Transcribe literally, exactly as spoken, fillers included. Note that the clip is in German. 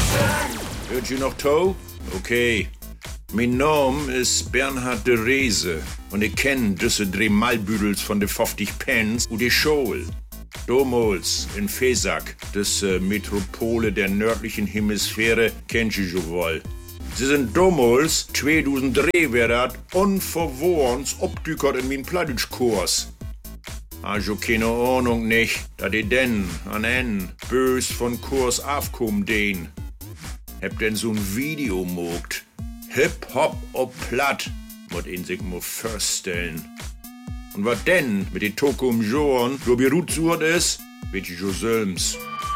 Hört ihr noch to? Okay. Mein Name ist Bernhard de Reese und ich kenn diese drei Malbüdels von de fünfzig Pence und die Schule. Damals in Fesak, das äh, Metropole der nördlichen Hemisphäre, kennt ihr schon wohl. Sie sind damals, zweitausenddrei wär dat, unverworrens obdückert in mein Plattdeutschkurs. Also keine Ahnung nicht, da die denn an en bös von Kurs aufkommen den. Hab denn so'n Video mogt. Hip-Hop ob platt, mut ihn sich mo vorstellen. Und wat denn mit den Tokum Joren, wo Berut sucht ist, wird ich schon selbst.